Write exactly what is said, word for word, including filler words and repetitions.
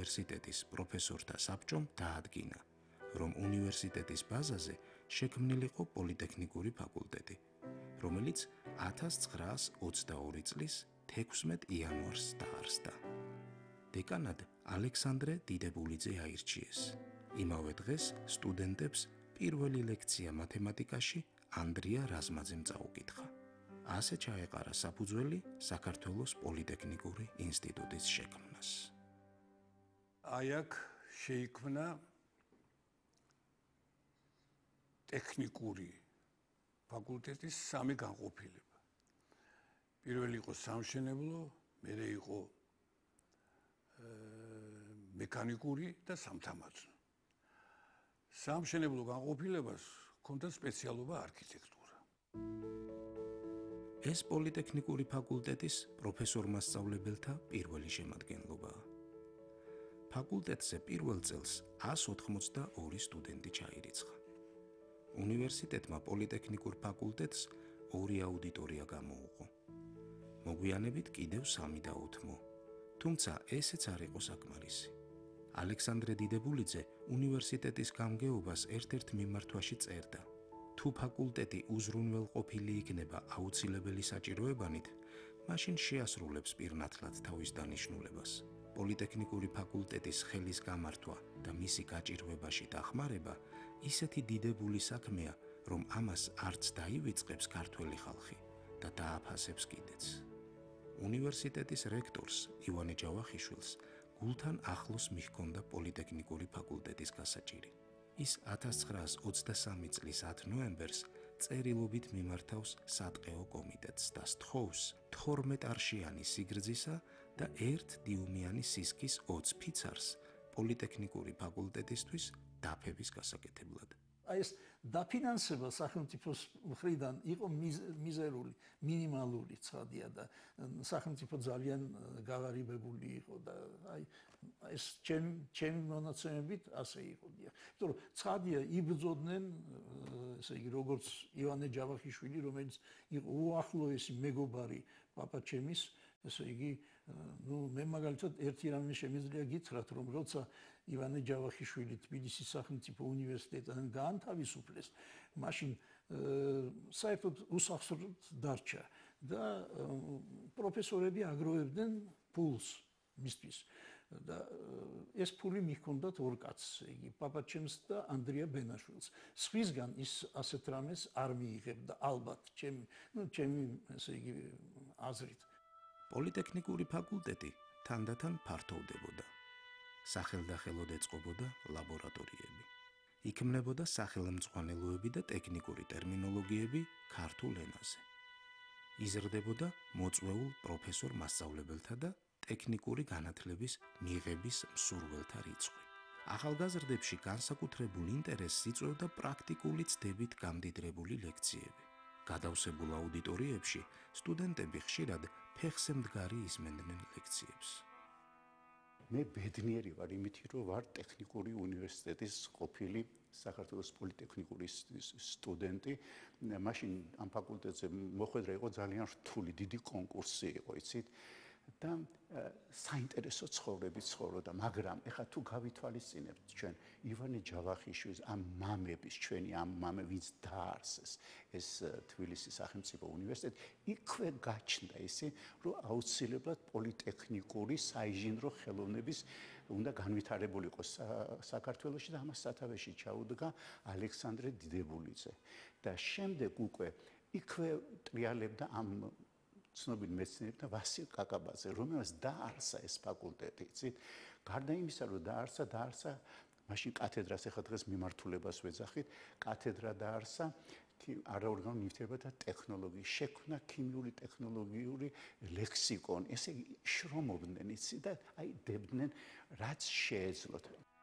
უნივერსიტეტის პროფესორთა საბჭომ დაადგინა, რომ უნივერსიტეტის ბაზაზე შექმნილიყო პოლიტექნიკური ფაკულტეტი, რომელიც ათას ცხრაას ოცდაორი წლის თექვსმეტ იანვარს დაარსდა. დეკანად ალექსანდრე დიდებულიძე აირჩიეს. იმავე დღეს სტუდენტებს პირველი ლექცია მათემატიკაში ანდრია რაზმაძემ წაუკითხა. ასე ჩაეყარა საფუძველი საქართველოს პოლიტექნიკური ინსტიტუტის შექმნას. აი აქ შეიქმნა ტექნიკური ფაკულტეტის სამი განყოფილება. პირველი იყო სამშენებლო, მერე იყო მექანიკური და სამთამაძნო. სამშენებლო განყოფილებას ჰქონდა სპეციალობა არქიტექტურა. ეს პოლიტექნიკური ფაკულტეტის პროფესორ-მასწავლებელთა პირველი შემადგენლობაა. ფაკულტეტზე პირველ წელს ას ოთხმოცდაორი სტუდენტი ჩაირიცხა. უნივერსიტეტმა პოლიტექნიკურ ფაკულტეტს ორი აუდიტორია გამოუყო. მოგვიანებით კიდევ სამი დაუთმო, თუმცა ესეც არ იყო საკმარისი. ალექსანდრე დიდებულიძე უნივერსიტეტის გამგეობას ერთ-ერთ მიმართვაში წერდა. თუ ფაკულტეტი უზრუნველყოფილი იქნება აუცილებელი საჭიროებანით, მაშინ შეასრულებს პირნათლად თავის დანიშნულებას. პოლიტექნიკური ფაკულტეტის ხელის გამართვა და მისი გაჭირვებაში დახმარება ისეთი დიდებული საქმეა, რომ ამას არც დაივიწყებს ქართველი ხალხი და დააფასებს კიდეც. უნივერსიტეტის რექტორს ივანე ჯავახიშვილს გულთან ახლოს მიჰქონდა პოლიტექნიკური ფაკულტეტის გასაჭირი. ის ათას ცხრაას ოცდასამი წლის ათ ნოემბერს წერილობით მიმართავს სატყეო კომიტეტს და სთხოვს თორმეტ-არშიანი სიგრძისა და ერთ დიუმიანი სისქის ოცი ფიცარს პოლიტექნიკური ფაკულტეტისთვის დაფების გასაკეთებლად. აი ეს დაფინანსება სახელმწიფოს მხრიდან იყო მიზერული, მინიმალური ცხადია და სახელმწიფო ძალიან გავარიბებული იყო და აი ეს ჩემი ჩემი მონაცემებით ასე იყო. იმიტომ რომ ცხადია იბრძოდნენ, ესე იგი როგორც ივანე ჯავახიშვილი, რომელიც იყო უახლოესი მეგობარი პაპაჩემის, ესე იგი, ну, მე მაგალითად ერთი რამე შემიძლია გითხრათ, რომ როცა ივანე ჯავახიშვილი თბილისის სახელმწიფო უნივერსიტეტიდან გაანთავისუფლეს, მაშინ საერთოდ უსახსროდ დარჩა და პროფესორები აგროვებდნენ ფულს მისთვის და ეს ფული მიჰქონდათ ორ კაცს, იგი პაპაჩემს და ანდრია ბენაშვილს. სხვისგან ის ასეთ რამეს არ მიიღებდა ალბათ, ჩემი, ну, ჩემი, ესე იგი, აზრით. პოლიტექნიკური ფაკულტეტი თანდათან ფართოვდებოდა. სახელდახელოდ ეწყობოდა ლაბორატორიები. იქმნებოდა სახელმძღვანელოები და ტექნიკური ტერმინოლოგიები ქართულ ენაზე. იზრდებოდა მოწვეულ პროფესორ-მასწავლებელთა და ტექნიკური განათლების მიღების მსურველთა რიცხვი. ახალგაზრდებში განსაკუთრებულ ინტერესს იწვევდა პრაქტიკული ცდებით გამდიდრებული ლექციები. გადავსებულ აუდიტორიებში სტუდენტები ხშირად ფეხზე მდგარი ისმენდნენ ლექციებს. მე ბედნიერი ვარ იმითი, რომ ვარ ტექნიკური უნივერსიტეტის ყოფილი საქართველოს პოლიტექნიკური სტუდენტი. მაშინ ამ ფაკულტეტზე მოხვედრა იყო ძალიან რთული, დიდი კონკურსი იყო, იცით? და საინტერესო ცხოვრები ცხოვრობდა, მაგრამ ეხლა თუ გავითვალისწინებთ ჩვენ ივანე ჯავახიშვილის ამ მამების, ჩვენი ამ მამე, ვინც დაარსეს ეს თბილისის სახელმწიფო უნივერსიტეტი, იქვე გაჩნდა ისე, რომ აუცილებლად პოლიტექნიკური საინჟინრო ხელოვნების უნდა განვითარებული იყოს საქართველოში და ამას სათავეში ჩაუდგა ალექსანდრე დიდებულიძე. და შემდეგ უკვე იქვე ტრიალებდა ამ ცნობილ მეცნიერებთან ვასილ კაკაბაძე, რომელსაც დაარსა ეს ფაკულტეტი, იცით? გარდა იმისა, რომ დაარსა, დაარსა მაშინ კათედრას, ახლა დღეს მიმართულებას ვეძახით, კათედრა დაარსა არაორგანულ ნივთიერებათა ტექნოლოგიის, შექმნა ქიმიური ტექნოლოგიური ლექსიკონი. ესე შრომობდნენ, იცით? და აი დებდნენ, რაც შეეძლოთ.